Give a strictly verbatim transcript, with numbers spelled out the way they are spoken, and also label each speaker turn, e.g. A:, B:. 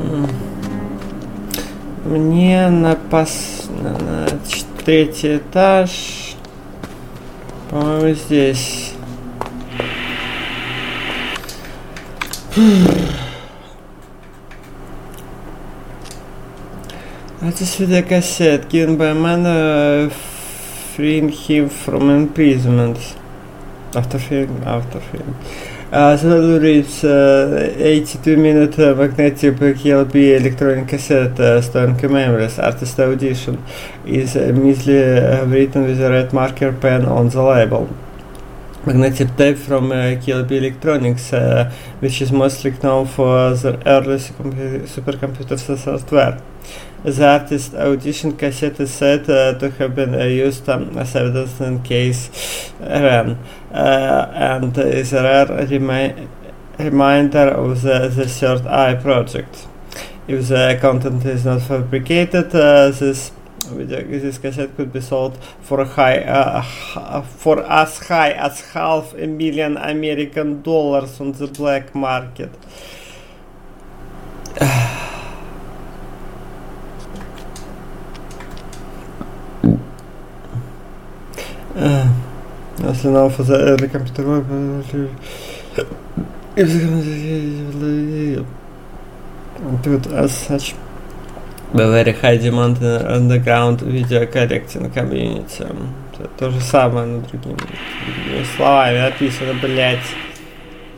A: Мне на, пос... на третий этаж. По-моему, здесь. This videocassette given by a man uh, freeing him from imprisonment. After film, after film. Uh, so reads uh, eighty-two minute uh, magnetic K L B electronic cassette uh, storing memories. Artist audition is uh, measly uh, written with a red marker pen on the label. Magnetic tape from uh, K L B Electronics, uh, which is mostly known for their early supercomputer software. The artist audition cassette is said uh, to have been uh, used um, as evidence in case Ren, uh, and is a rare remi- reminder of the, the Third Eye project. If the content is not fabricated, uh, this this cassette could be sold for high uh, for as high as half a million American dollars on the black market. Если now for the early computer dude, as such the very high demand in the underground video collecting community. Это то же самое, но другими, другими словами написано, блять.